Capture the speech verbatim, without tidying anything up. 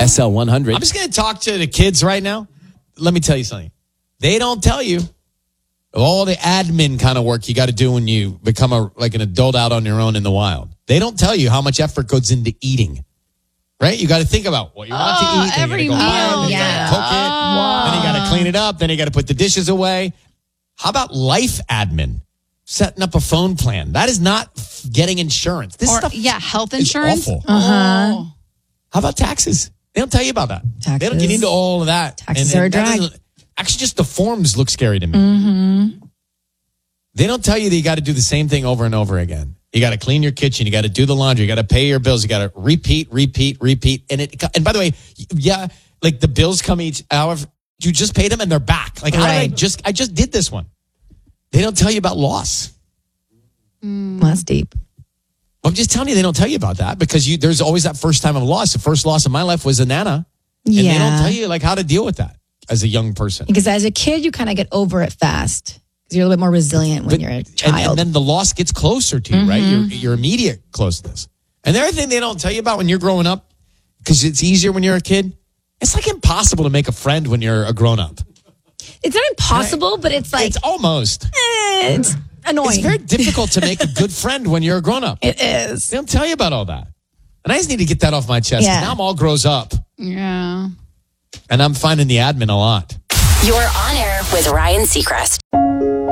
S L one hundred. I'm just going to talk to the kids right now. Let me tell you something. They don't tell you all the admin kind of work you got to do when you become a like an adult out on your own in the wild. They don't tell you how much effort goes into eating. Right? You got to think about what you want Oh, to eat. Then every you got to go buy it, meal. then you got to cook it. Wow. Then you got to clean it up. Then you got to put the dishes away. How about life admin? Setting up a phone plan. That is not f- getting insurance. This Or, stuff yeah, health is insurance. awful. Uh-huh. How about taxes? They don't tell you about that. Taxes. They don't get into all of that. Taxes are a that drag. doesn't- Actually, just the forms look scary to me. Mm-hmm. They don't tell you that you got to do the same thing over and over again. You got to clean your kitchen. You got to do the laundry. You got to pay your bills. You got to repeat, repeat, repeat. And it. And by the way, yeah, like the bills come each hour. You just paid them and they're back. Like, how did I Right. just? I just did this one. They don't tell you about loss. Well, that's deep. I'm just telling you, they don't tell you about that because you. There's always that first time of loss. The first loss of my life was a nana, and Yeah. they don't tell you like how to deal with that as a young person. Because as a kid, you kind of get over it fast because you're a little bit more resilient when But- you're a and, child. and then the loss gets closer to you, right? Your your immediate closeness. And the other thing they don't tell you about when you're growing up, because it's easier when you're a kid, it's like impossible to make a friend when you're a grown up. It's not impossible, but it's like It's almost. eh, it's annoying. It's very difficult to make a good friend when you're a grown up. It is. They don't tell you about all that. And I just need to get that off my chest. 'Cause Yeah. Now I'm all grows up, Yeah. and I'm finding the admin a lot. You're on air with Ryan Seacrest.